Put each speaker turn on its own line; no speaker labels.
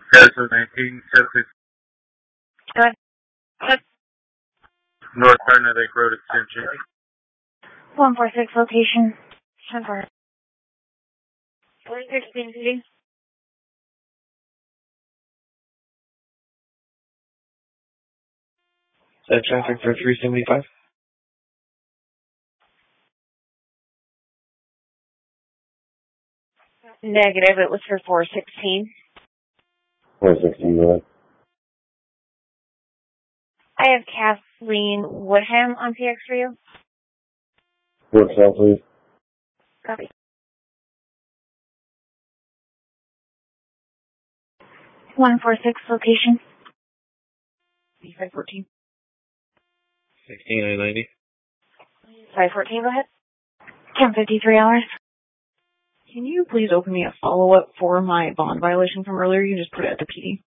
Tesla 19,
Go ahead.
North Pine Lake Road Extension.
146 location. 10-4. 416 PD.
Set traffic for 375.
Negative, it was for 416.
416, go ahead.
I have Kathleen Woodham on PX for you.
Work cell, please.
Copy. 146 location. 514.
16990.
514, go ahead. 10:53 hours.
Can you please open me a follow-up for my bond violation from earlier? You just put it at the PD.